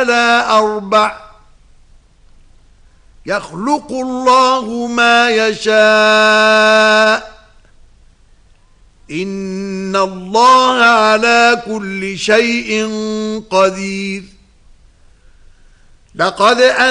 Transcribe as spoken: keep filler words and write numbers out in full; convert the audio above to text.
على أربع يخلق الله ما يشاء إن الله على كل شيء قدير لقد